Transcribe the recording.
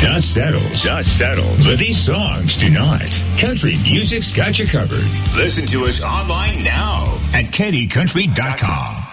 Dust settles. Dust settles. But these songs do not. Country music's got you covered. Listen to us online now at KennyCountry.com.